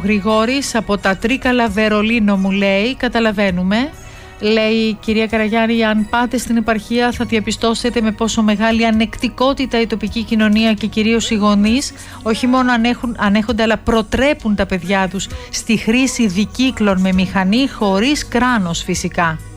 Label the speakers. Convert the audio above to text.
Speaker 1: Γρηγόρης από τα Τρίκαλα Βερολίνο μου λέει, καταλαβαίνουμε. Λέει η κυρία Καραγιάννη, αν πάτε στην επαρχία θα διαπιστώσετε με πόσο μεγάλη ανεκτικότητα η τοπική κοινωνία και κυρίως οι γονείς όχι μόνο ανέχονται αλλά προτρέπουν τα παιδιά τους στη χρήση δικύκλων με μηχανή χωρίς κράνος φυσικά.